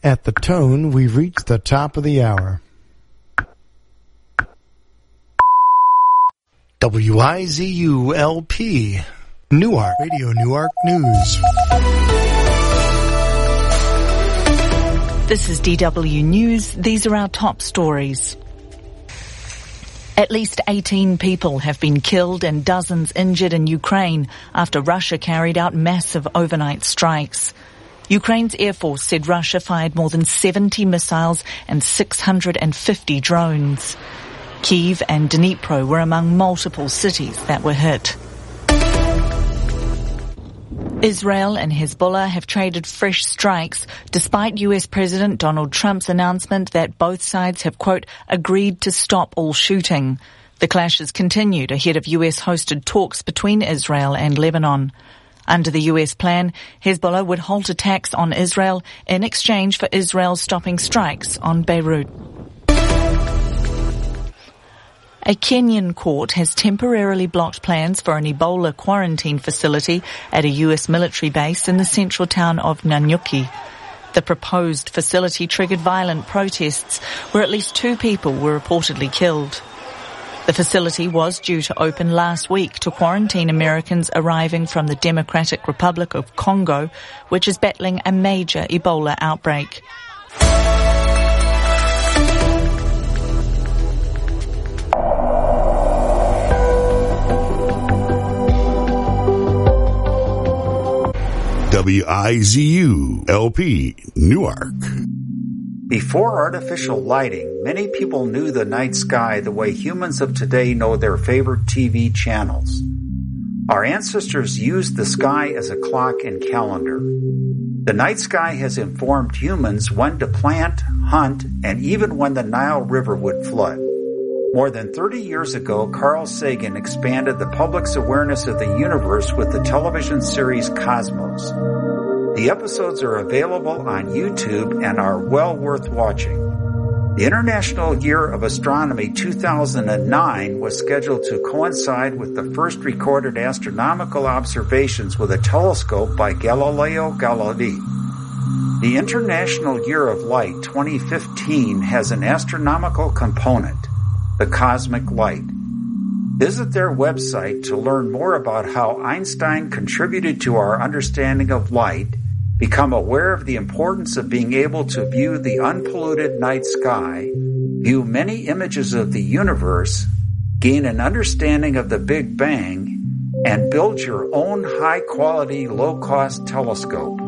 At the tone, we've reached the top of the hour. WIZU-LP, Newark, Radio Newark News. This is DW News. These are our top stories. At least 18 people have been killed and dozens injured in Ukraine after Russia carried out massive overnight strikes. Ukraine's Air Force said Russia fired more than 70 missiles and 650 drones. Kyiv and Dnipro were among multiple cities that were hit. Israel and Hezbollah have traded fresh strikes despite US President Donald Trump's announcement that both sides have, quote, agreed to stop all shooting. The clashes continued ahead of US-hosted talks between Israel and Lebanon. Under the US plan, Hezbollah would halt attacks on Israel in exchange for Israel stopping strikes on Beirut. A Kenyan court has temporarily blocked plans for an Ebola quarantine facility at a US military base in the central town of Nanyuki. The proposed facility triggered violent protests where at least 2 people were reportedly killed. The facility was due to open last week to quarantine Americans arriving from the Democratic Republic of Congo, which is battling a major Ebola outbreak. WIZU-LP, Newark. Before artificial lighting, many people knew the night sky the way humans of today know their favorite TV channels. Our ancestors used the sky as a clock and calendar. The night sky has informed humans when to plant, hunt, and even when the Nile River would flood. More than 30 years ago, Carl Sagan expanded the public's awareness of the universe with the television series Cosmos. The episodes are available on YouTube and are well worth watching. The International Year of Astronomy 2009 was scheduled to coincide with the first recorded astronomical observations with a telescope by Galileo Galilei. The International Year of Light 2015 has an astronomical component, the cosmic light. Visit their website to learn more about how Einstein contributed to our understanding of light, become aware of the importance of being able to view the unpolluted night sky, view many images of the universe, gain an understanding of the Big Bang, and build your own high-quality, low-cost telescope.